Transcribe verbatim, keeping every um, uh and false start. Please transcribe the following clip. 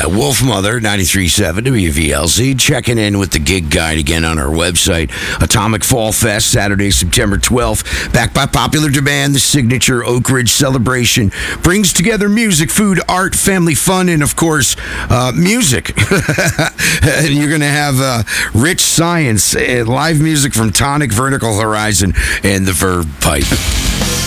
Wolf Mother, ninety-three point seven W V L Z, checking in with the gig guide again on our website. Atomic Fall Fest, Saturday, September twelfth. Backed by popular demand, the signature Oak Ridge celebration brings together music, food, art, family fun, and, of course, uh, music. And you're going to have uh, rich science, uh, live music from Tonic, Vertical Horizon, and the Verve Pipe.